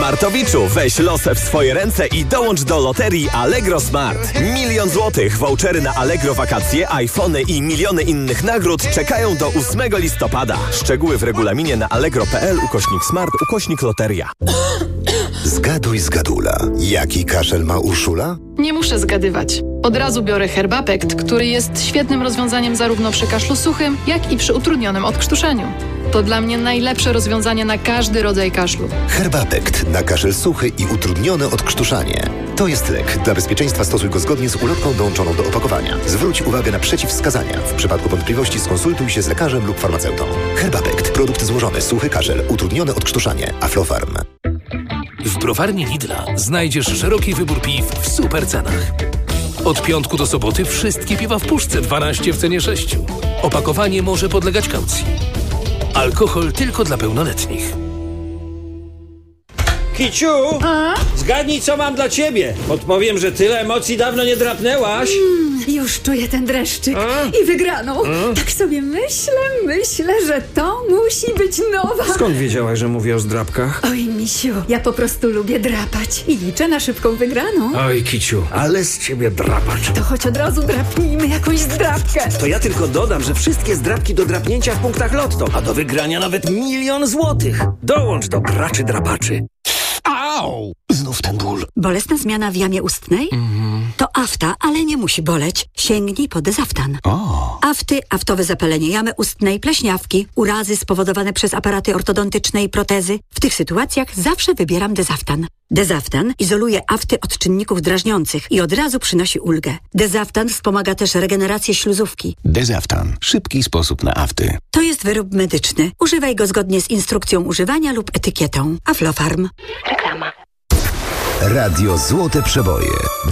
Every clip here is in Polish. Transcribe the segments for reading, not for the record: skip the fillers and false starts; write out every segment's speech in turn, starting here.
Smartowiczu, weź losę w swoje ręce i dołącz do loterii Allegro Smart. 1 000 000 złotych, vouchery na Allegro wakacje, iPhony i miliony innych nagród czekają do 8 listopada. Szczegóły w regulaminie na allegro.pl/smart/loteria. Zgaduj zgadula. Jaki kaszel ma Urszula? Nie muszę zgadywać. Od razu biorę Herbapekt, który jest świetnym rozwiązaniem zarówno przy kaszlu suchym, jak i przy utrudnionym odkrztuszeniu. To dla mnie najlepsze rozwiązanie na każdy rodzaj kaszlu. Herbapekt na kaszel suchy i utrudnione odkrztuszanie. To jest lek. Dla bezpieczeństwa stosuj go zgodnie z ulotką dołączoną do opakowania. Zwróć uwagę na przeciwwskazania. W przypadku wątpliwości skonsultuj się z lekarzem lub farmaceutą. Herbapekt. Produkt złożony. Suchy kaszel. Utrudnione odkrztuszanie. Aflofarm. W browarni Lidla znajdziesz szeroki wybór piw w super cenach. Od piątku do soboty wszystkie piwa w puszce 12 w cenie 6. Opakowanie może podlegać kaucji. Alkohol tylko dla pełnoletnich. Kiciu, zgadnij, co mam dla ciebie. Podpowiem, że tyle emocji dawno nie drapnęłaś. Już czuję ten dreszczyk i wygraną. Tak sobie myślę, że to musi być nowa. Skąd wiedziałaś, że mówię o zdrapkach? Oj, misiu, ja po prostu lubię drapać i liczę na szybką wygraną. Oj, Kiciu, ale z ciebie drapacz. To choć od razu drapnijmy jakąś zdrapkę. To ja tylko dodam, że wszystkie zdrapki do drapnięcia w punktach Lotto, a do wygrania nawet 1 000 000 złotych. Dołącz do graczy drapaczy. Au! Znów ten ból. Bolesna zmiana w jamie ustnej? To afta, ale nie musi boleć. Sięgnij po Dezaftan. Afty, aftowe zapalenie jamy ustnej, pleśniawki, urazy spowodowane przez aparaty ortodontyczne i protezy. W tych sytuacjach zawsze wybieram Dezaftan. Dezaftan izoluje afty od czynników drażniących i od razu przynosi ulgę. Dezaftan wspomaga też regenerację śluzówki. Dezaftan. Szybki sposób na afty. To jest wyrób medyczny. Używaj go zgodnie z instrukcją używania lub etykietą. Aflofarm. Reklama. Radio Złote Przeboje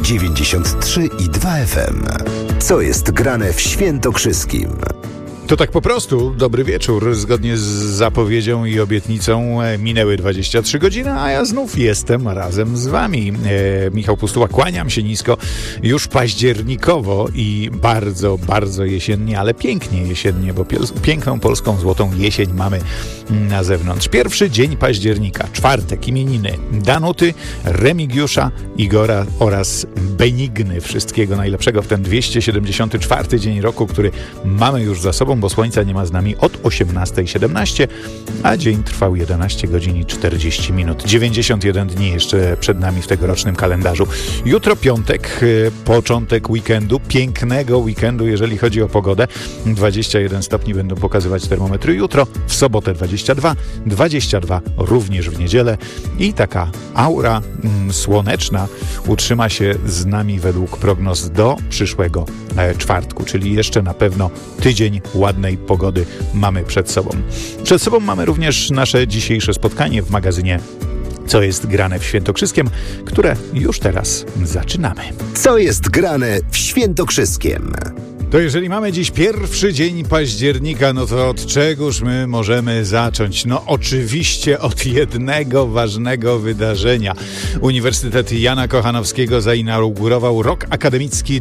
93,2 FM. Co jest grane w Świętokrzyskim? To tak po prostu, dobry wieczór. Zgodnie z zapowiedzią i obietnicą minęły 23 godziny, a ja znów jestem razem z wami. Michał Pustuła, kłaniam się nisko, już październikowo i bardzo, bardzo jesiennie, ale pięknie jesiennie, bo piękną polską złotą jesień mamy na zewnątrz. Pierwszy dzień października, czwartek, imieniny Danuty, Remigiusza, Igora oraz Benigny. Wszystkiego najlepszego w ten 274 dzień roku, który mamy już za sobą, bo słońca nie ma z nami od 18:17, a dzień trwał 11 godzin i 40 minut. 91 dni jeszcze przed nami w tegorocznym kalendarzu. Jutro piątek, początek weekendu, pięknego weekendu, jeżeli chodzi o pogodę. 21 stopni będą pokazywać termometry jutro, w sobotę 22, 22 również w niedzielę i taka aura słoneczna utrzyma się z nami według prognoz do przyszłego czwartku, czyli jeszcze na pewno tydzień ładnej pogody mamy przed sobą. Przed sobą mamy również nasze dzisiejsze spotkanie w magazynie Co jest grane w Świętokrzyskiem, które już teraz zaczynamy. Co jest grane w Świętokrzyskiem? To jeżeli mamy dziś pierwszy dzień października, no to od czegoż my możemy zacząć? No oczywiście od jednego ważnego wydarzenia. Uniwersytet Jana Kochanowskiego zainaugurował rok akademicki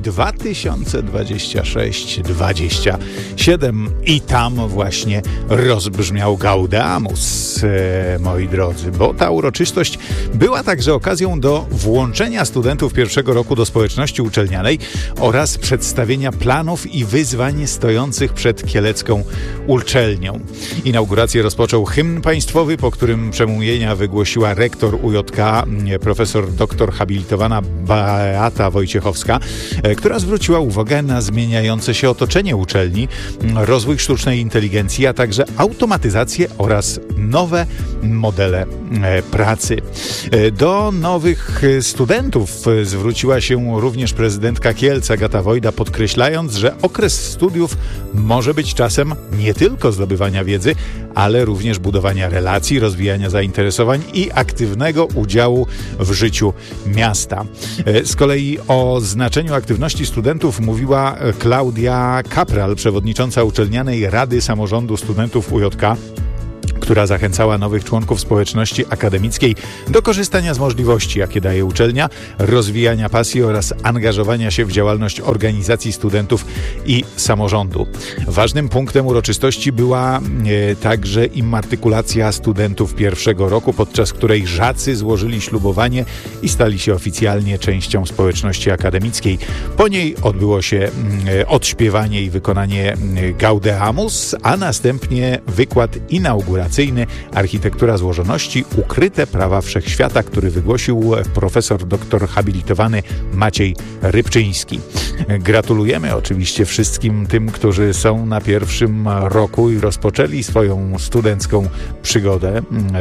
2026-27 i tam właśnie rozbrzmiał Gaudeamus, moi drodzy, bo ta uroczystość była także okazją do włączenia studentów pierwszego roku do społeczności uczelnianej oraz przedstawienia planów i wyzwań stojących przed kielecką uczelnią. Inaugurację rozpoczął hymn państwowy, po którym przemówienia wygłosiła rektor UJK, profesor doktor habilitowana Beata Wojciechowska, która zwróciła uwagę na zmieniające się otoczenie uczelni, rozwój sztucznej inteligencji, a także automatyzację oraz nowe modele pracy. Do nowych studentów zwróciła się również prezydentka Kielc Agata Wojda, podkreślając, że okres studiów może być czasem nie tylko zdobywania wiedzy, ale również budowania relacji, rozwijania zainteresowań i aktywnego udziału w życiu miasta. Z kolei o znaczeniu aktywności studentów mówiła Klaudia Kapral, przewodnicząca Uczelnianej Rady Samorządu Studentów UJK, która zachęcała nowych członków społeczności akademickiej do korzystania z możliwości, jakie daje uczelnia, rozwijania pasji oraz angażowania się w działalność organizacji studentów i samorządu. Ważnym punktem uroczystości była także immatrykulacja studentów pierwszego roku, podczas której żacy złożyli ślubowanie i stali się oficjalnie częścią społeczności akademickiej. Po niej odbyło się odśpiewanie i wykonanie Gaudeamus, a następnie wykład inauguracyjny Architektura złożoności – ukryte prawa wszechświata, który wygłosił profesor doktor habilitowany Maciej Rybczyński. Gratulujemy oczywiście wszystkim tym, którzy są na pierwszym roku i rozpoczęli swoją studencką przygodę.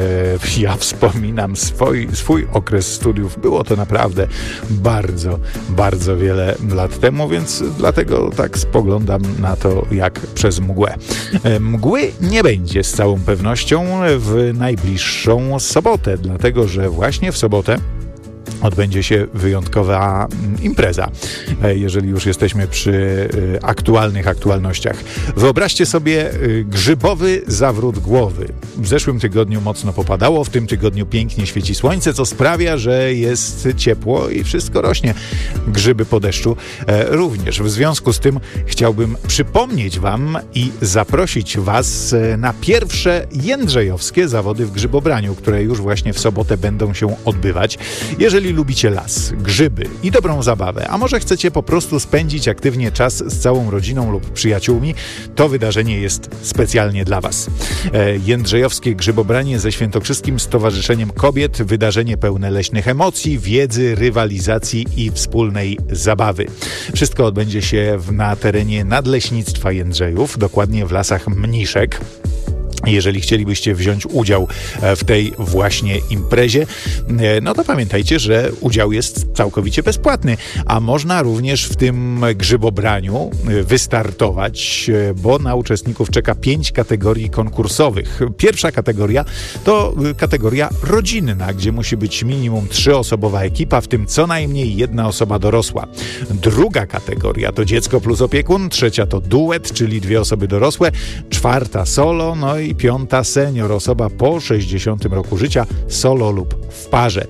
Ja wspominam swój okres studiów. Było to naprawdę bardzo, bardzo wiele lat temu, więc dlatego tak spoglądam na to jak przez mgłę. Mgły nie będzie z całą pewnością w najbliższą sobotę, dlatego że właśnie w sobotę odbędzie się wyjątkowa impreza, jeżeli już jesteśmy przy aktualnych aktualnościach. Wyobraźcie sobie grzybowy zawrót głowy. W zeszłym tygodniu mocno popadało, w tym tygodniu pięknie świeci słońce, co sprawia, że jest ciepło i wszystko rośnie. Grzyby po deszczu również. W związku z tym chciałbym przypomnieć Wam i zaprosić Was na pierwsze jędrzejowskie zawody w grzybobraniu, które już właśnie w sobotę będą się odbywać. Jeżeli lubicie las, grzyby i dobrą zabawę, a może chcecie po prostu spędzić aktywnie czas z całą rodziną lub przyjaciółmi, to wydarzenie jest specjalnie dla Was. Jędrzejowskie grzybobranie ze Świętokrzyskim Stowarzyszeniem Kobiet, wydarzenie pełne leśnych emocji, wiedzy, rywalizacji i wspólnej zabawy. Wszystko odbędzie się na terenie Nadleśnictwa Jędrzejów, dokładnie w Lasach Mniszek. Jeżeli chcielibyście wziąć udział w tej właśnie imprezie, no to pamiętajcie, że udział jest całkowicie bezpłatny, a można również w tym grzybobraniu wystartować, bo na uczestników czeka 5 kategorii konkursowych. Pierwsza kategoria to kategoria rodzinna, gdzie musi być minimum 3-osobowa ekipa, w tym co najmniej 1 osoba dorosła. Druga kategoria to dziecko plus opiekun, trzecia to duet, czyli 2 osoby dorosłe, 4 solo, no i 5 senior, osoba po 60 roku życia, solo lub w parze.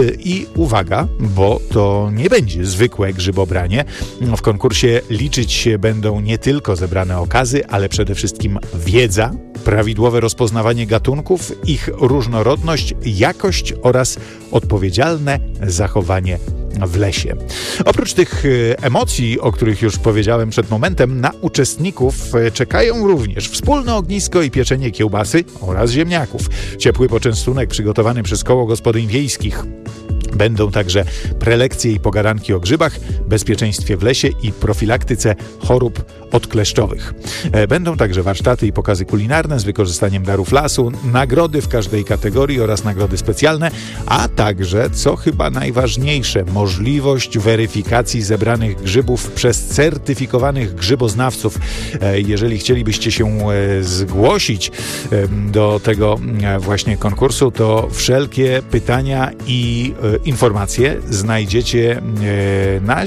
I uwaga, bo to nie będzie zwykłe grzybobranie. W konkursie liczyć się będą nie tylko zebrane okazy, ale przede wszystkim wiedza, prawidłowe rozpoznawanie gatunków, ich różnorodność, jakość oraz odpowiedzialne zachowanie w lesie. Oprócz tych emocji, o których już powiedziałem przed momentem, na uczestników czekają również wspólne ognisko i pieczenie kiełbasy oraz ziemniaków. Ciepły poczęstunek przygotowany przez Koło Gospodyń Wiejskich. Będą także prelekcje i pogadanki o grzybach, bezpieczeństwie w lesie i profilaktyce chorób odkleszczowych. Będą także warsztaty i pokazy kulinarne z wykorzystaniem darów lasu, nagrody w każdej kategorii oraz nagrody specjalne, a także, co chyba najważniejsze, możliwość weryfikacji zebranych grzybów przez certyfikowanych grzyboznawców. Jeżeli chcielibyście się zgłosić do tego właśnie konkursu, to wszelkie pytania i informacje znajdziecie na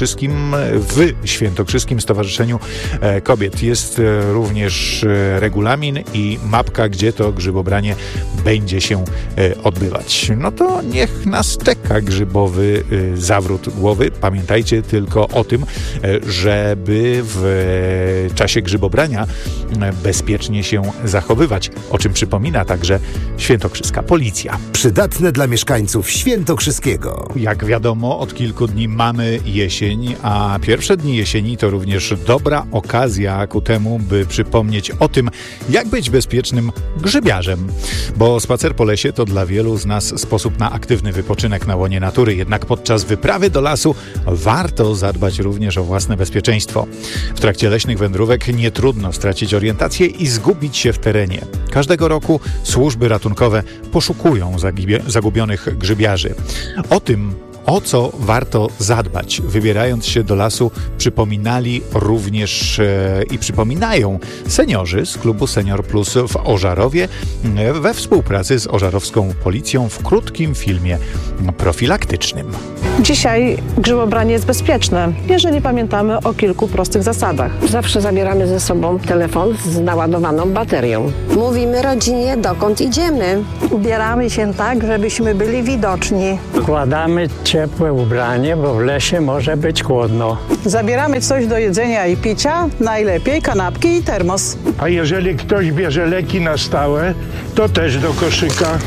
w Świętokrzyskim Stowarzyszeniu Kobiet. Jest również regulamin i mapka, gdzie to grzybobranie będzie się odbywać. No to niech nas czeka grzybowy zawrót głowy. Pamiętajcie tylko o tym, żeby w czasie grzybobrania bezpiecznie się zachowywać, o czym przypomina także świętokrzyska policja. Przydatne dla mieszkańców Świętokrzyskiego. Jak wiadomo, od kilku dni mamy jesień, a pierwsze dni jesieni to również dobra okazja ku temu, by przypomnieć o tym, jak być bezpiecznym grzybiarzem. Bo spacer po lesie to dla wielu z nas sposób na aktywny wypoczynek na łonie natury. Jednak podczas wyprawy do lasu warto zadbać również o własne bezpieczeństwo. W trakcie leśnych wędrówek nie trudno stracić orientację i zgubić się w terenie. Każdego roku służby ratunkowe poszukują zagubionych grzybiarzy. O tym, o co warto zadbać, wybierając się do lasu, przypominali również i przypominają seniorzy z klubu Senior Plus w Ożarowie we współpracy z ożarowską policją w krótkim filmie profilaktycznym. Dzisiaj grzybobranie jest bezpieczne, jeżeli pamiętamy o kilku prostych zasadach. Zawsze zabieramy ze sobą telefon z naładowaną baterią. Mówimy rodzinie, dokąd idziemy. Ubieramy się tak, żebyśmy byli widoczni. Wkładamy ciepłe ubranie, bo w lesie może być chłodno. Zabieramy coś do jedzenia i picia, najlepiej kanapki i termos. A jeżeli ktoś bierze leki na stałe, to też do koszyka.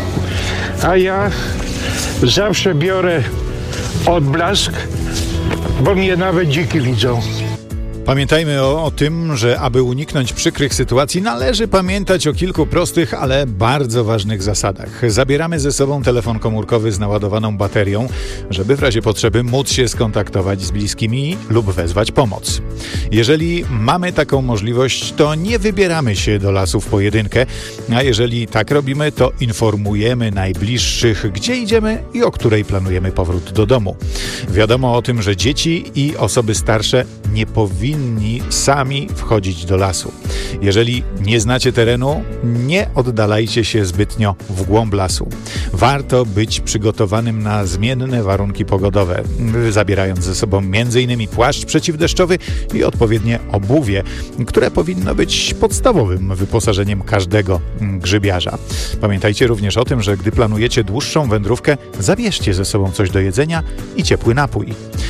A ja zawsze biorę odblask, bo mnie nawet dziki widzą. Pamiętajmy o tym, że aby uniknąć przykrych sytuacji, należy pamiętać o kilku prostych, ale bardzo ważnych zasadach. Zabieramy ze sobą telefon komórkowy z naładowaną baterią, żeby w razie potrzeby móc się skontaktować z bliskimi lub wezwać pomoc. Jeżeli mamy taką możliwość, to nie wybieramy się do lasu w pojedynkę, a jeżeli tak robimy, to informujemy najbliższych, gdzie idziemy i o której planujemy powrót do domu. Wiadomo o tym, że dzieci i osoby starsze nie powinni sami wchodzić do lasu. Jeżeli nie znacie terenu, nie oddalajcie się zbytnio w głąb lasu. Warto być przygotowanym na zmienne warunki pogodowe, zabierając ze sobą m.in. płaszcz przeciwdeszczowy i odpowiednie obuwie, które powinno być podstawowym wyposażeniem każdego grzybiarza. Pamiętajcie również o tym, że gdy planujecie dłuższą wędrówkę, zabierzcie ze sobą coś do jedzenia i ciepły napój.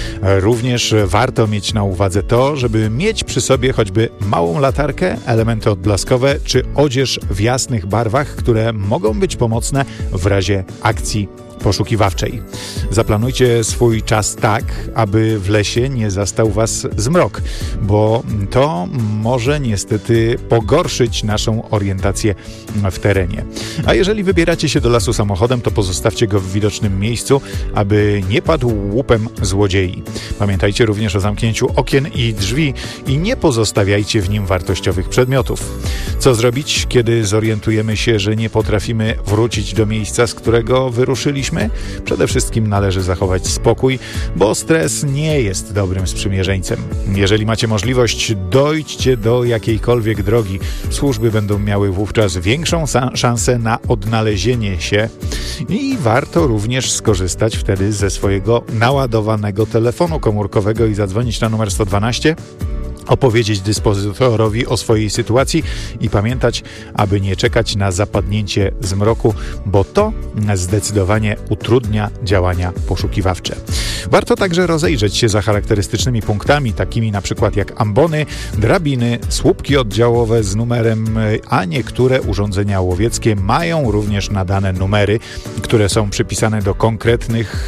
Również warto mieć na uwadze to, żeby mieć przy sobie choćby małą latarkę, elementy odblaskowe czy odzież w jasnych barwach, które mogą być pomocne w razie akcji poszukiwawczej. Zaplanujcie swój czas tak, aby w lesie nie zastał was zmrok, bo to może niestety pogorszyć naszą orientację w terenie. A jeżeli wybieracie się do lasu samochodem, to pozostawcie go w widocznym miejscu, aby nie padł łupem złodziei. Pamiętajcie również o zamknięciu okien i drzwi i nie pozostawiajcie w nim wartościowych przedmiotów. Co zrobić, kiedy zorientujemy się, że nie potrafimy wrócić do miejsca, z którego wyruszyliśmy? Przede wszystkim należy zachować spokój, bo stres nie jest dobrym sprzymierzeńcem. Jeżeli macie możliwość, dojdźcie do jakiejkolwiek drogi. Służby będą miały wówczas większą szansę na odnalezienie się i warto również skorzystać wtedy ze swojego naładowanego telefonu komórkowego i zadzwonić na numer 112. Opowiedzieć dyspozytorowi o swojej sytuacji i pamiętać, aby nie czekać na zapadnięcie zmroku, bo to zdecydowanie utrudnia działania poszukiwawcze. Warto także rozejrzeć się za charakterystycznymi punktami, takimi na przykład jak ambony, drabiny, słupki oddziałowe z numerem, a niektóre urządzenia łowieckie mają również nadane numery, które są przypisane do konkretnych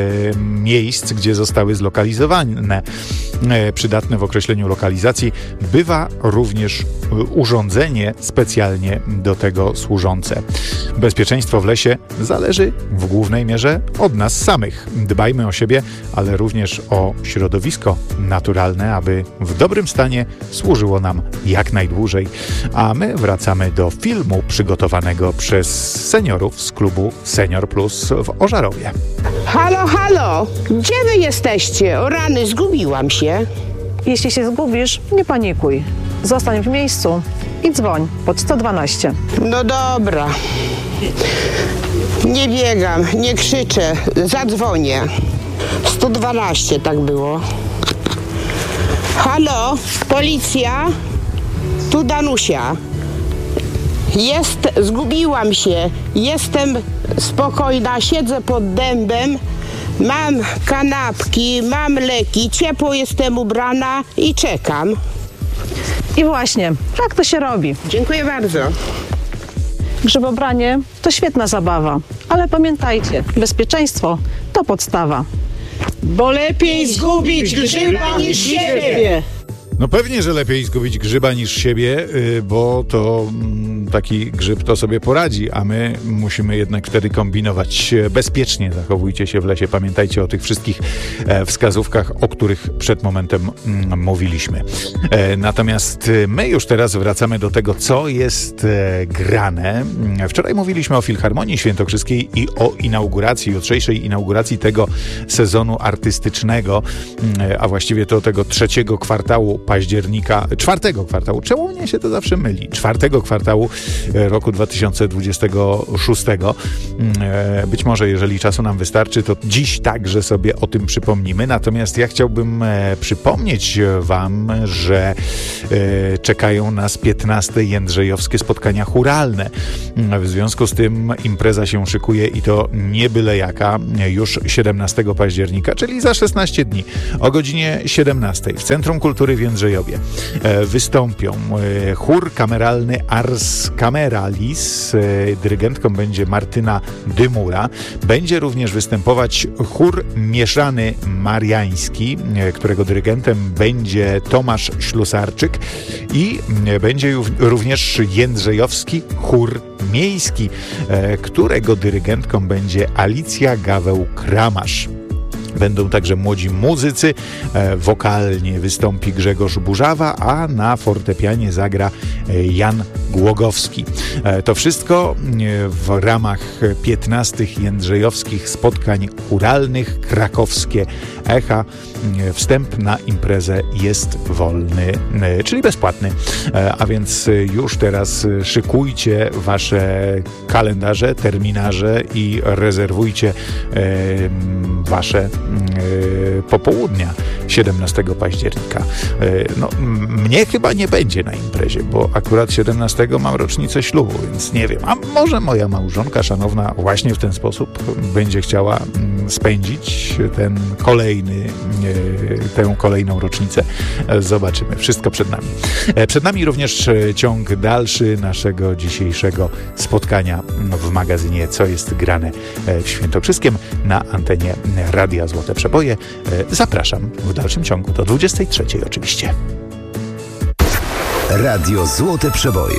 miejsc, gdzie zostały zlokalizowane. Przydatne w określeniu lokalizacji bywa również urządzenie specjalnie do tego służące. Bezpieczeństwo w lesie zależy w głównej mierze od nas samych. Dbajmy o siebie, ale również o środowisko naturalne, aby w dobrym stanie służyło nam jak najdłużej. A my wracamy do filmu przygotowanego przez seniorów z klubu Senior Plus w Ożarowie. Halo, halo! Gdzie wy jesteście? O rany, zgubiłam się. Jeśli się zgubisz, nie panikuj. Zostań w miejscu i dzwoń pod 112. No dobra. Nie biegam, nie krzyczę, zadzwonię. 112 tak było. Halo, policja? Tu Danusia. Zgubiłam się. Jestem spokojna, siedzę pod dębem. Mam kanapki, mam leki, ciepło jestem ubrana i czekam. I właśnie, tak to się robi. Dziękuję bardzo. Grzybobranie to świetna zabawa, ale pamiętajcie, bezpieczeństwo to podstawa. Bo lepiej zgubić grzyba niż siebie. No pewnie, że lepiej zgubić grzyba niż siebie, bo to taki grzyb to sobie poradzi, a my musimy jednak wtedy kombinować bezpiecznie. Zachowujcie się w lesie, pamiętajcie o tych wszystkich wskazówkach, o których przed momentem mówiliśmy. Natomiast my już teraz wracamy do tego, co jest grane. Wczoraj mówiliśmy o Filharmonii Świętokrzyskiej i o inauguracji, jutrzejszej inauguracji tego sezonu artystycznego, a właściwie to tego trzeciego kwartału października, czwartego kwartału, czemu mnie się to zawsze myli, czwartego kwartału roku 2026. Być może, jeżeli czasu nam wystarczy, to dziś także sobie o tym przypomnimy. Natomiast ja chciałbym przypomnieć wam, że czekają nas 15. jędrzejowskie spotkania chóralne. W związku z tym impreza się szykuje i to nie byle jaka, już 17 października, czyli za 16 dni o godzinie 17 w Centrum Kultury w Jędrzejowie wystąpią chór kameralny Ars Cameralis. Dyrygentką będzie Martyna Dymura. Będzie również występować chór mieszany mariański, którego dyrygentem będzie Tomasz Ślusarczyk i będzie również jędrzejowski chór miejski, którego dyrygentką będzie Alicja Gaweł-Kramasz. Będą także młodzi muzycy, wokalnie wystąpi Grzegorz Burzawa, a na fortepianie zagra Jan Głogowski. To wszystko w ramach 15 jędrzejowskich spotkań chóralnych Krakowskie Echa. Wstęp na imprezę jest wolny, czyli bezpłatny. A więc już teraz szykujcie wasze kalendarze, terminarze i rezerwujcie wasze popołudnia 17 października. No, mnie chyba nie będzie na imprezie, bo akurat 17 mam rocznicę ślubu, więc nie wiem. A może moja małżonka szanowna właśnie w ten sposób będzie chciała spędzić tę kolejną rocznicę. Zobaczymy. Wszystko przed nami. Przed nami również ciąg dalszy naszego dzisiejszego spotkania w magazynie Co jest grane w Świętokrzyskiem na antenie Radia Złote Przeboje. Zapraszam w dalszym ciągu do 23 oczywiście. Radio Złote Przeboje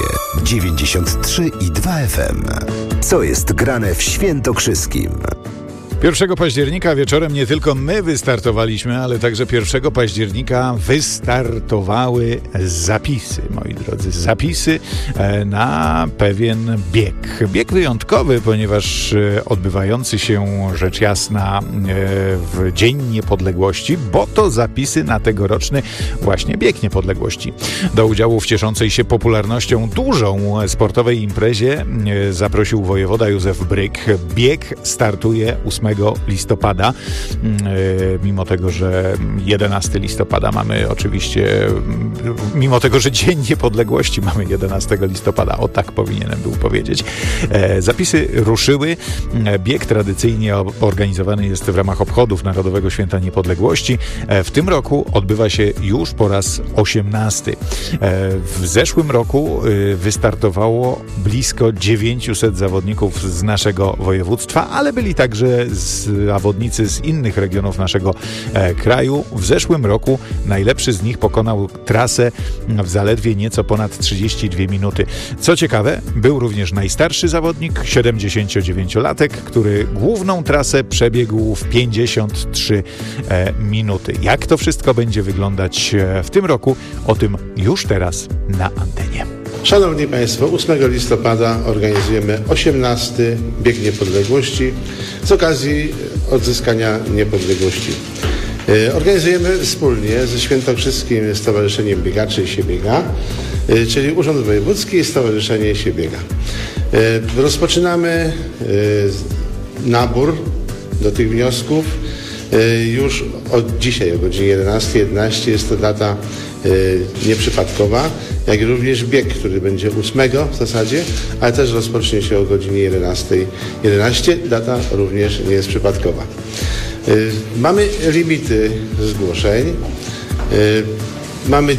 93,2 FM. Co jest grane w Świętokrzyskim? 1 października wieczorem nie tylko my wystartowaliśmy, ale także 1 października wystartowały zapisy, moi drodzy. Zapisy na pewien bieg. Bieg wyjątkowy, ponieważ odbywający się rzecz jasna w Dzień Niepodległości, bo to zapisy na tegoroczny właśnie Bieg Niepodległości. Do udziału w cieszącej się popularnością dużą sportowej imprezie zaprosił wojewoda Józef Bryk. Bieg startuje 8 listopada, mimo tego, że 11 listopada mamy oczywiście, mimo tego, że Dzień Niepodległości mamy 11 listopada, o tak powinienem był powiedzieć. Zapisy ruszyły. Bieg tradycyjnie organizowany jest w ramach obchodów Narodowego Święta Niepodległości. W tym roku odbywa się już po raz 18. W zeszłym roku wystartowało blisko 900 zawodników z naszego województwa, ale byli także zawodnicy z innych regionów naszego kraju. W zeszłym roku najlepszy z nich pokonał trasę w zaledwie nieco ponad 32 minuty. Co ciekawe, był również najstarszy zawodnik, 79-latek, który główną trasę przebiegł w 53 minuty. Jak to wszystko będzie wyglądać w tym roku? O tym już teraz na antenie. Szanowni Państwo, 8 listopada organizujemy 18. Bieg Niepodległości z okazji odzyskania niepodległości. Organizujemy wspólnie ze Świętokrzyskim Stowarzyszeniem Biegaczy się biega, czyli Urząd Wojewódzki i Stowarzyszenie się biega. Rozpoczynamy nabór do tych wniosków już od dzisiaj o godzinie 11:11. Jest to data nieprzypadkowa, jak i również bieg, który będzie 8 w zasadzie, ale też rozpocznie się o godzinie 11:11. Data również nie jest przypadkowa. Mamy limity zgłoszeń. Mamy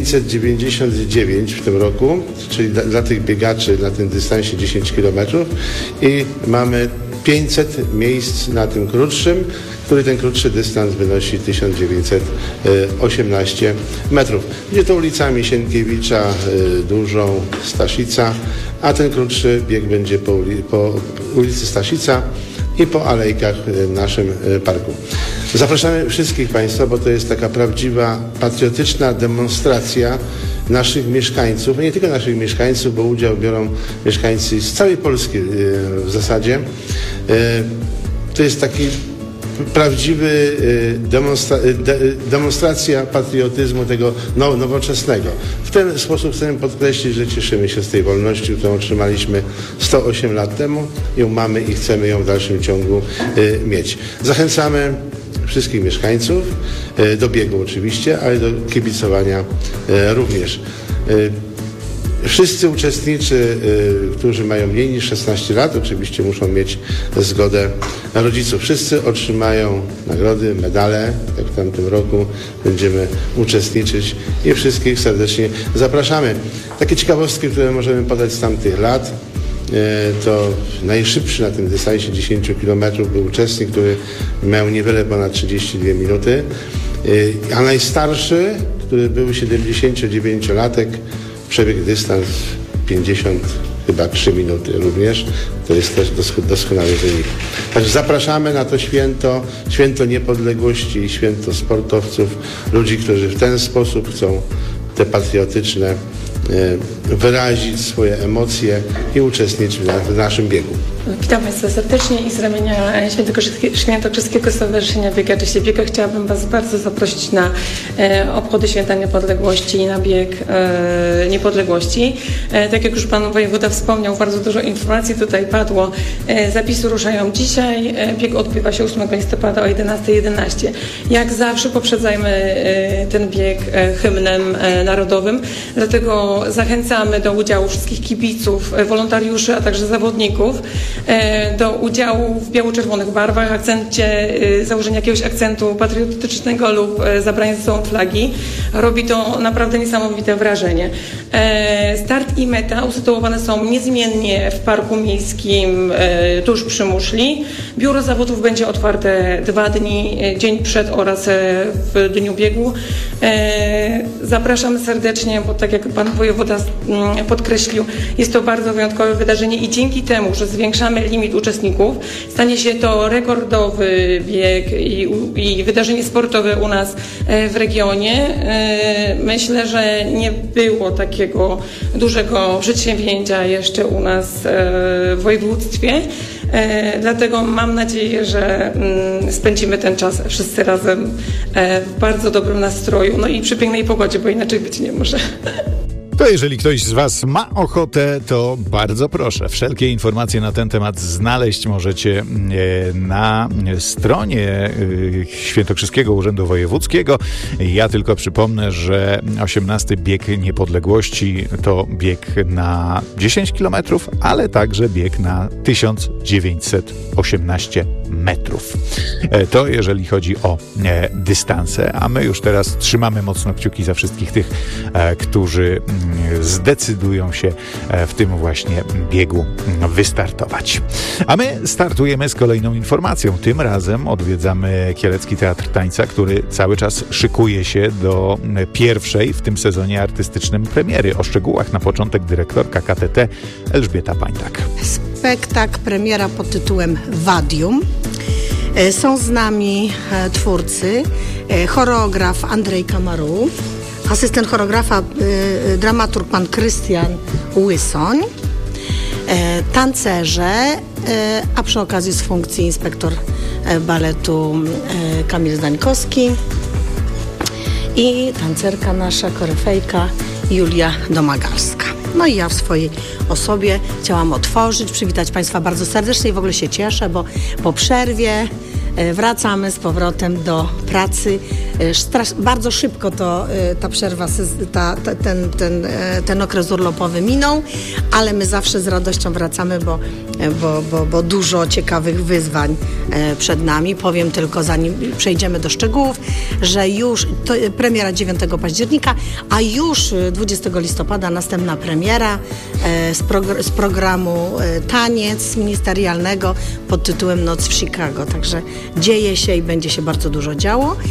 999 w tym roku, czyli dla tych biegaczy na tym dystansie 10 km i mamy 500 miejsc na tym krótszym, który ten krótszy dystans wynosi 1918 metrów. Będzie to ulicami Sienkiewicza, Dużą, Staszica, a ten krótszy bieg będzie po ulicy Staszica i po alejkach w naszym parku. Zapraszamy wszystkich Państwa, bo to jest taka prawdziwa, patriotyczna demonstracja naszych mieszkańców, nie tylko naszych mieszkańców, bo udział biorą mieszkańcy z całej Polski w zasadzie. To jest taki prawdziwy demonstracja patriotyzmu tego nowoczesnego. W ten sposób chcemy podkreślić, że cieszymy się z tej wolności, którą otrzymaliśmy 108 lat temu. Ją mamy i chcemy ją w dalszym ciągu mieć. Zachęcamy wszystkich mieszkańców do biegu oczywiście, ale do kibicowania również. Wszyscy uczestnicy, którzy mają mniej niż 16 lat, oczywiście muszą mieć zgodę rodziców. Wszyscy otrzymają nagrody, medale. Jak w tamtym roku będziemy uczestniczyć i wszystkich serdecznie zapraszamy. Takie ciekawostki, które możemy podać z tamtych lat. To najszybszy na tym dystansie 10 km był uczestnik, który miał niewiele ponad 32 minuty, a najstarszy, który był 79-latek, przebiegł dystans 53 minuty również. To jest też doskonały wynik. Także zapraszamy na to święto niepodległości i święto sportowców, ludzi, którzy w ten sposób chcą te patriotyczne wyrazić swoje emocje i uczestniczyć w naszym biegu. Witam Państwa serdecznie i z ramienia Świętokrzyskiego Stowarzyszenia Biegaczy się Biega chciałabym Was bardzo zaprosić na obchody Święta Niepodległości i na bieg niepodległości. Tak jak już Pan Wojewoda wspomniał, bardzo dużo informacji tutaj padło. Zapisy ruszają dzisiaj. Bieg odbywa się 8 listopada o 11:11. Jak zawsze poprzedzajmy ten bieg hymnem narodowym, dlatego zachęcamy do udziału wszystkich kibiców, wolontariuszy, a także zawodników do udziału w biało-czerwonych barwach, założenia jakiegoś akcentu patriotycznego lub zabrania ze sobą flagi. Robi to naprawdę niesamowite wrażenie. Start i meta usytuowane są niezmiennie w Parku Miejskim tuż przy muszli. Biuro zawodów będzie otwarte 2 dni, dzień przed oraz w dniu biegu. Zapraszamy serdecznie, bo tak jak Pan Wojewoda podkreślił, jest to bardzo wyjątkowe wydarzenie i dzięki temu, że zwiększamy limit uczestników, stanie się to rekordowy bieg i wydarzenie sportowe u nas w regionie. Myślę, że nie było takiego dużego przedsięwzięcia jeszcze u nas w województwie. Dlatego mam nadzieję, że spędzimy ten czas wszyscy razem w bardzo dobrym nastroju, no i przy pięknej pogodzie, bo inaczej być nie może. To jeżeli ktoś z Was ma ochotę, to bardzo proszę. Wszelkie informacje na ten temat znaleźć możecie na stronie Świętokrzyskiego Urzędu Wojewódzkiego. Ja tylko przypomnę, że 18 bieg niepodległości to bieg na 10 km, ale także bieg na 1918 metrów. To jeżeli chodzi o dystanse, a my już teraz trzymamy mocno kciuki za wszystkich tych, którzy zdecydują się w tym właśnie biegu wystartować. A my startujemy z kolejną informacją. Tym razem odwiedzamy Kielecki Teatr Tańca, który cały czas szykuje się do pierwszej w tym sezonie artystycznym premiery. O szczegółach na początek dyrektorka KTT Elżbieta Pańtak. Spektakl, premiera pod tytułem Vadium. Są z nami twórcy, choreograf Andrzej Kamaru, asystent choreografa, dramaturg pan Krystian Łysoń, tancerze, a przy okazji z funkcji inspektor baletu Kamil Zdańkowski i tancerka nasza, koryfejka Julia Domagalska. No i ja w swojej osobie chciałam otworzyć, przywitać Państwa bardzo serdecznie i w ogóle się cieszę, bo po przerwie wracamy z powrotem do pracy. Bardzo szybko ta przerwa, ten okres urlopowy minął, ale my zawsze z radością wracamy, bo dużo ciekawych wyzwań przed nami. Powiem tylko, zanim przejdziemy do szczegółów, że już premiera 9 października, a już 20 listopada następna premiera z programu Taniec ministerialnego pod tytułem Noc w Chicago. Także dzieje się i będzie się bardzo dużo działo.